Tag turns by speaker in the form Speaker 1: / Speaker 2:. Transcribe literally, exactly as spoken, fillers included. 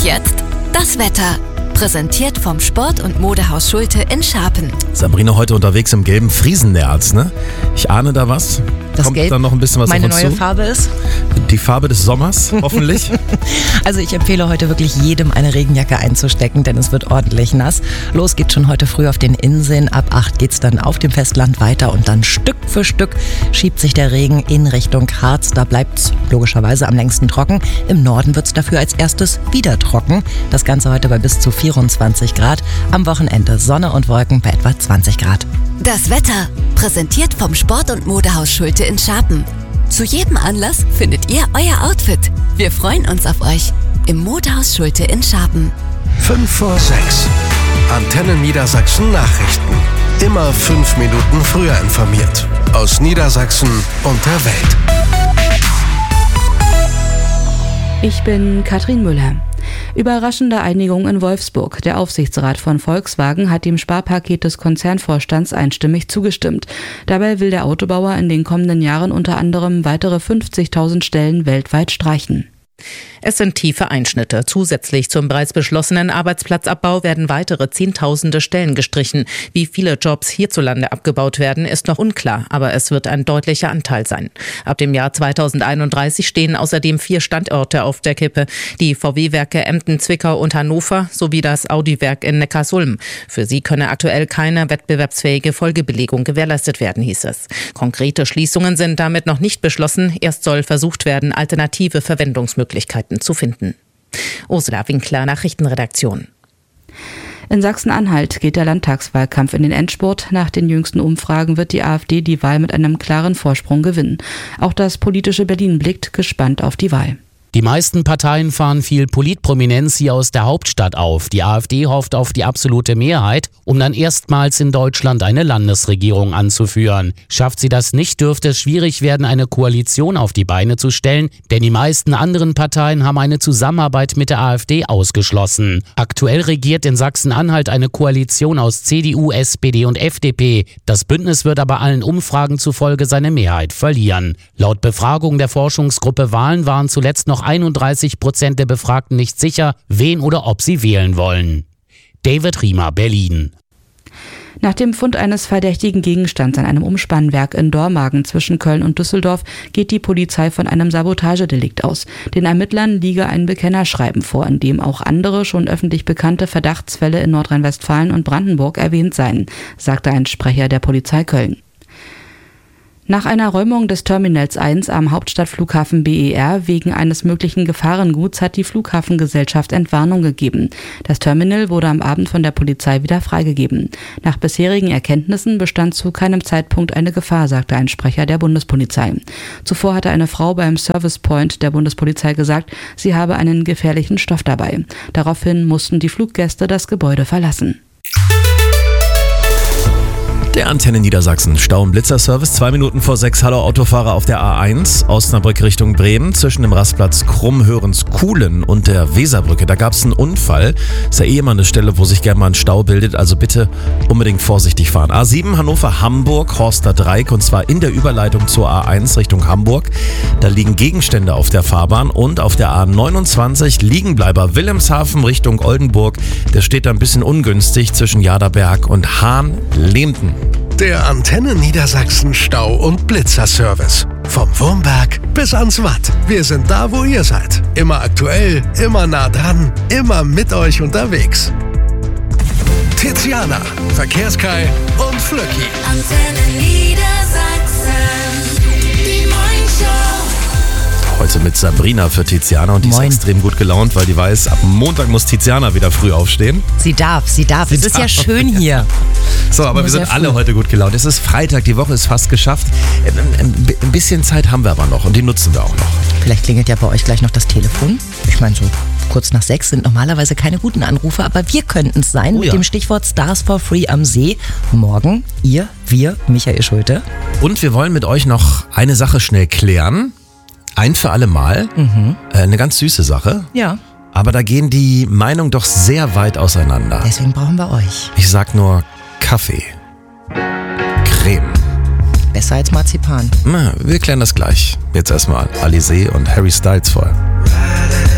Speaker 1: jetzt das Wetter. Präsentiert vom Sport- und Modehaus Schulte in Scharpen.
Speaker 2: Sabrina heute unterwegs im gelben Friesennerz, ne? Ich ahne da was.
Speaker 3: Das
Speaker 2: Kommt
Speaker 3: Gelb
Speaker 2: da noch ein bisschen was
Speaker 3: meine
Speaker 2: auf uns
Speaker 3: neue
Speaker 2: zu?
Speaker 3: Farbe ist?
Speaker 2: Die Farbe des Sommers, hoffentlich.
Speaker 3: Also ich empfehle heute wirklich jedem eine Regenjacke einzustecken, denn es wird ordentlich nass. Los geht's schon heute früh auf den Inseln. Ab acht geht's dann auf dem Festland weiter und dann Stück für Stück schiebt sich der Regen in Richtung Harz. Da bleibt's logischerweise am längsten trocken. Im Norden wird's dafür als erstes wieder trocken. Das Ganze heute bei bis zu vierundzwanzig Grad. Am Wochenende Sonne und Wolken bei etwa zwanzig Grad.
Speaker 1: Das Wetter. Präsentiert vom Sport- und Modehaus Schulte in Scharpen. Zu jedem Anlass findet ihr euer Outfit. Wir freuen uns auf euch im Modehaus Schulte in Scharpen.
Speaker 4: fünf vor sechs. Antenne Niedersachsen Nachrichten. Immer fünf Minuten früher informiert. Aus Niedersachsen und der Welt.
Speaker 5: Ich bin Katrin Müller. Überraschende Einigung in Wolfsburg. Der Aufsichtsrat von Volkswagen hat dem Sparpaket des Konzernvorstands einstimmig zugestimmt. Dabei will der Autobauer in den kommenden Jahren unter anderem weitere fünfzigtausend Stellen weltweit streichen.
Speaker 6: Es sind tiefe Einschnitte. Zusätzlich zum bereits beschlossenen Arbeitsplatzabbau werden weitere Zehntausende Stellen gestrichen. Wie viele Jobs hierzulande abgebaut werden, ist noch unklar, aber es wird ein deutlicher Anteil sein. Ab dem Jahr zweitausendeinunddreißig stehen außerdem vier Standorte auf der Kippe. Die V W-Werke Emden, Zwickau und Hannover sowie das Audi-Werk in Neckarsulm. Für sie könne aktuell keine wettbewerbsfähige Folgebelegung gewährleistet werden, hieß es. Konkrete Schließungen sind damit noch nicht beschlossen. Erst soll versucht werden, alternative Verwendungsmöglichkeiten zu finden. Ursula Winkler, Nachrichtenredaktion.
Speaker 5: In Sachsen-Anhalt geht der Landtagswahlkampf in den Endspurt. Nach den jüngsten Umfragen wird die AfD die Wahl mit einem klaren Vorsprung gewinnen. Auch das politische Berlin blickt gespannt auf die Wahl.
Speaker 7: Die meisten Parteien fahren viel Politprominenz hier aus der Hauptstadt auf. Die AfD hofft auf die absolute Mehrheit, um dann erstmals in Deutschland eine Landesregierung anzuführen. Schafft sie das nicht, dürfte es schwierig werden, eine Koalition auf die Beine zu stellen, denn die meisten anderen Parteien haben eine Zusammenarbeit mit der AfD ausgeschlossen. Aktuell regiert in Sachsen-Anhalt eine Koalition aus C D U, S P D und F D P. Das Bündnis wird aber allen Umfragen zufolge seine Mehrheit verlieren. Laut Befragung der Forschungsgruppe Wahlen waren zuletzt noch einunddreißig Prozent der Befragten nicht sicher, wen oder ob sie wählen wollen. David Riemer, Berlin.
Speaker 5: Nach dem Fund eines verdächtigen Gegenstands an einem Umspannwerk in Dormagen zwischen Köln und Düsseldorf geht die Polizei von einem Sabotagedelikt aus. Den Ermittlern liege ein Bekennerschreiben vor, in dem auch andere schon öffentlich bekannte Verdachtsfälle in Nordrhein-Westfalen und Brandenburg erwähnt seien, sagte ein Sprecher der Polizei Köln. Nach einer Räumung des Terminals eins am Hauptstadtflughafen B E R wegen eines möglichen Gefahrenguts hat die Flughafengesellschaft Entwarnung gegeben. Das Terminal wurde am Abend von der Polizei wieder freigegeben. Nach bisherigen Erkenntnissen bestand zu keinem Zeitpunkt eine Gefahr, sagte ein Sprecher der Bundespolizei. Zuvor hatte eine Frau beim Service Point der Bundespolizei gesagt, sie habe einen gefährlichen Stoff dabei. Daraufhin mussten die Fluggäste das Gebäude verlassen.
Speaker 2: Der Antenne Niedersachsen Stau- und Blitzerservice, zwei Minuten vor sechs. Hallo Autofahrer auf der A eins, Osnabrück Richtung Bremen, zwischen dem Rastplatz Krummhörens-Kuhlen und der Weserbrücke. Da gab es einen Unfall. Ist ja eh immer eine Stelle, wo sich gerne mal ein Stau bildet, also bitte unbedingt vorsichtig fahren. A sieben Hannover-Hamburg, Horster Dreieck, und zwar in der Überleitung zur A eins Richtung Hamburg. Da liegen Gegenstände auf der Fahrbahn, und auf der A neunundzwanzig Liegenbleiber Wilhelmshaven Richtung Oldenburg. Der steht da ein bisschen ungünstig zwischen Jaderberg und Hahn-Lehmten.
Speaker 4: Der Antenne Niedersachsen Stau- und Blitzerservice. Vom Wurmberg bis ans Watt. Wir sind da, wo ihr seid. Immer aktuell, immer nah dran, immer mit euch unterwegs. Tiziana, Verkehrskai und Flöcki.
Speaker 1: Antenne Niedersachsen. Die Morningshow.
Speaker 2: Heute mit Sabrina für Tiziana, und die
Speaker 3: Moin.
Speaker 2: ist extrem gut gelaunt, weil die weiß, ab Montag muss Tiziana wieder früh aufstehen.
Speaker 3: Sie darf, sie darf.
Speaker 2: Sie
Speaker 3: es ist
Speaker 2: darf.
Speaker 3: ja schön hier.
Speaker 2: So, aber
Speaker 3: Nur
Speaker 2: wir sind
Speaker 3: sehr früh.
Speaker 2: alle heute gut gelaunt. Es ist Freitag, die Woche ist fast geschafft. Ein, ein, ein bisschen Zeit haben wir aber noch, und die nutzen wir auch noch.
Speaker 3: Vielleicht klingelt ja bei euch gleich noch das Telefon. Ich meine, so kurz nach sechs sind normalerweise keine guten Anrufe, aber wir könnten es sein
Speaker 2: Oh
Speaker 3: mit
Speaker 2: ja.
Speaker 3: dem Stichwort Stars for Free am See. Morgen, ihr, wir, Michael Schulte.
Speaker 2: Und wir wollen mit euch noch eine Sache schnell klären. Ein für alle Mal.
Speaker 3: Mhm.
Speaker 2: Äh, eine ganz süße Sache.
Speaker 3: Ja.
Speaker 2: Aber da gehen die Meinungen doch sehr weit auseinander.
Speaker 3: Deswegen brauchen wir euch.
Speaker 2: Ich sag nur Kaffee. Creme.
Speaker 3: Besser als Marzipan.
Speaker 2: Na, wir klären das gleich. Jetzt erstmal Alizé und Harry Styles vorher.